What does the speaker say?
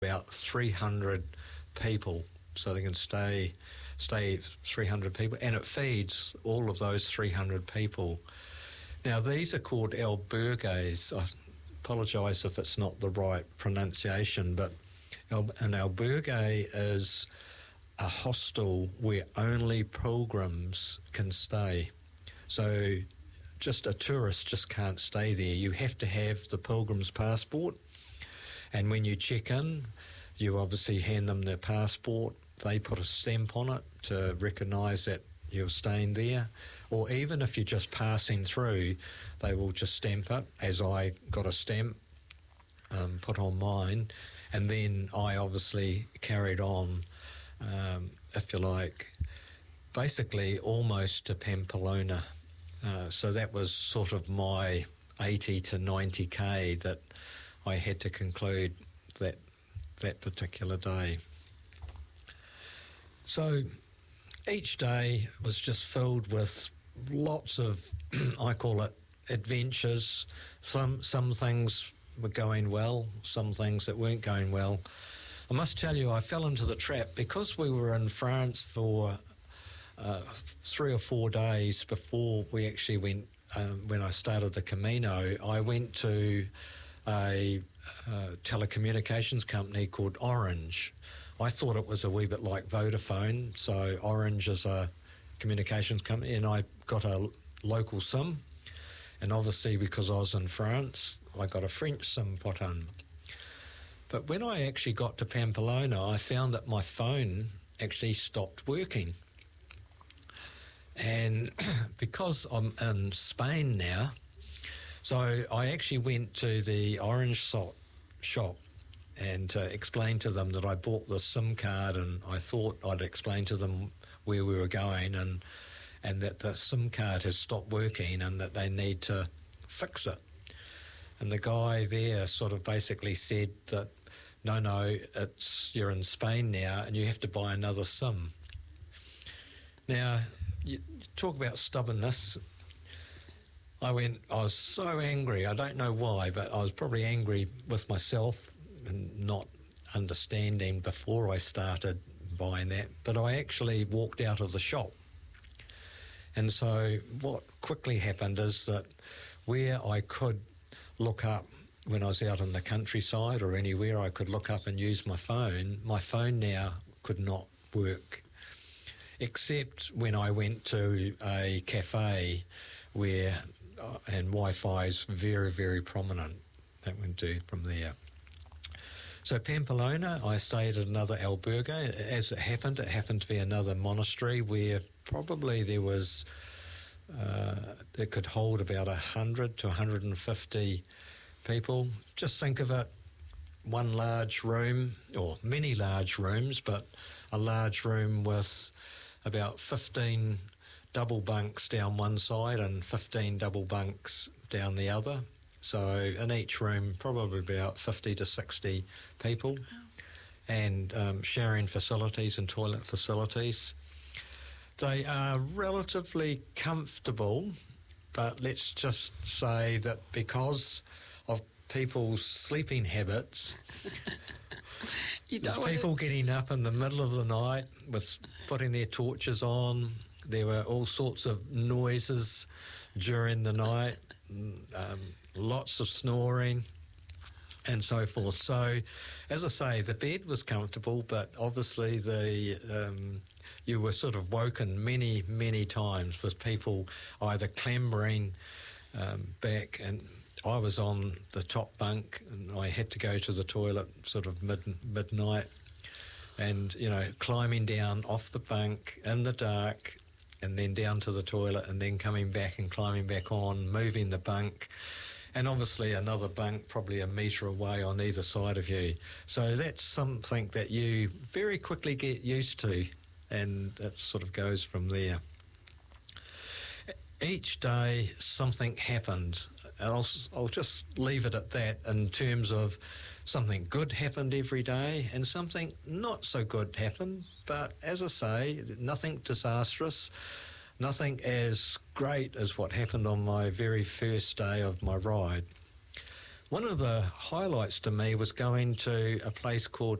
about 300 people, so they can stay 300 people, and it feeds all of those 300 people. Now, these are called albergues. I apologise if it's not the right pronunciation, but an albergue is a hostel where only pilgrims can stay. So just a tourist just can't stay there. You have to have the pilgrim's passport, and when you check in, you obviously hand them their passport. They put a stamp on it to recognise that you're staying there, or even if you're just passing through, they will just stamp it, as I got a stamp put on mine, and then I obviously carried on, if you like, basically almost to Pamplona. So that was sort of my 80 to 90k that I had to conclude that particular day. So each day was just filled with lots of, I call it, adventures. Some things were going well, some things that weren't going well. I must tell you, I fell into the trap because we were in France for 3 or 4 days before we actually went. When I started the Camino, I went to a telecommunications company called Orange. I thought it was a wee bit like Vodafone, so Orange is a communications company, and I got a local SIM, and obviously because I was in France, I got a French SIM put in. But when I actually got to Pamplona, I found that my phone actually stopped working. And because I'm in Spain now, so I actually went to the Orange shop and explained to them that I bought the SIM card, and I thought I'd explain to them where we were going and that the SIM card has stopped working and that they need to fix it. And the guy there sort of basically said that, no, you're in Spain now and you have to buy another SIM. Now, you talk about stubbornness. I was so angry. I don't know why, but I was probably angry with myself and not understanding before I started buying that. But I actually walked out of the shop. And so what quickly happened is that where I could look up when I was out in the countryside or anywhere, I could look up and use my phone now could not work. Except when I went to a cafe where, and Wi-Fi is very, very prominent. That went to from there. So Pamplona, I stayed at another albergue. As it happened to be another monastery where probably there was, it could hold about 100 to 150 people. Just think of it, one large room, or many large rooms, but a large room with about 15 double bunks down one side and 15 double bunks down the other. So in each room, probably about 50 to 60 people. Wow. And sharing facilities and toilet facilities. They are relatively comfortable, but let's just say that because of people's sleeping habits, there's people getting up in the middle of the night with putting their torches on. There were all sorts of noises during the night, lots of snoring and so forth. So, as I say, the bed was comfortable, but obviously you were sort of woken many, many times with people either clambering back, and I was on the top bunk and I had to go to the toilet sort of midnight, and, climbing down off the bunk in the dark and then down to the toilet and then coming back and climbing back on, moving the bunk, and obviously another bunk probably a metre away on either side of you. So that's something that you very quickly get used to, and it sort of goes from there. Each day something happened, and I'll just leave it at that in terms of something good happened every day and something not so good happened. But as I say, nothing disastrous, nothing as great as what happened on my very first day of my ride. one of the highlights to me was going to a place called